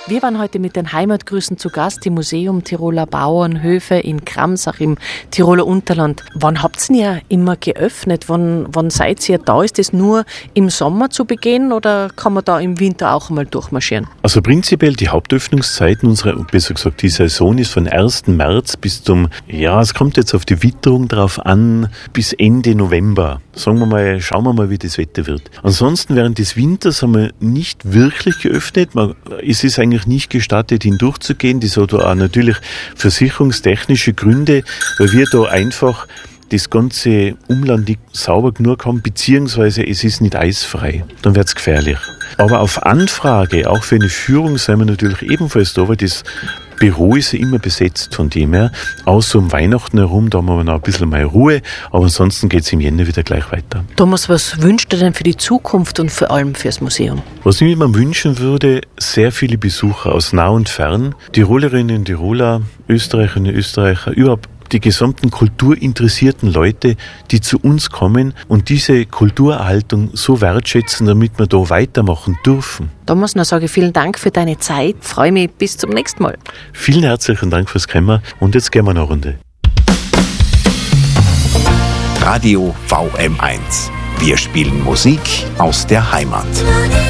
Wir waren heute mit den Heimatgrüßen zu Gast im Museum Tiroler Bauernhöfe in Kramsach im Tiroler Unterland. Wann habt ihr ja immer geöffnet? Wann seid ihr da? Ist das nur im Sommer zu Beginn oder kann man da im Winter auch mal durchmarschieren? Also prinzipiell die Hauptöffnungszeiten unserer, besser gesagt die Saison ist von 1. März bis zum, es kommt jetzt auf die Witterung drauf an, bis Ende November. Sagen wir mal, schauen wir mal, wie das Wetter wird. Ansonsten während des Winters haben wir nicht wirklich geöffnet. Es ist eigentlich nicht gestattet, hindurchzugehen. Das hat auch natürlich versicherungstechnische Gründe, weil wir da einfach das ganze Umland nicht sauber genug haben, beziehungsweise es ist nicht eisfrei. Dann wird es gefährlich. Aber auf Anfrage, auch für eine Führung, sind wir natürlich ebenfalls da, weil das Büro ist ja immer besetzt von dem her. Außer um Weihnachten herum, da haben wir noch ein bisschen mehr Ruhe, aber ansonsten geht es im Jänner wieder gleich weiter. Thomas, was wünschst du denn für die Zukunft und vor allem fürs Museum? Was ich mir wünschen würde, sehr viele Besucher aus nah und fern, Tirolerinnen und Tiroler, Österreicherinnen und Österreicher, überhaupt die gesamten kulturinteressierten Leute, die zu uns kommen und diese Kulturerhaltung so wertschätzen, damit wir da weitermachen dürfen. Thomas, dann sage ich vielen Dank für deine Zeit. Freue mich bis zum nächsten Mal. Vielen herzlichen Dank fürs Kommen und jetzt gehen wir noch eine Runde. Radio VM1. Wir spielen Musik aus der Heimat.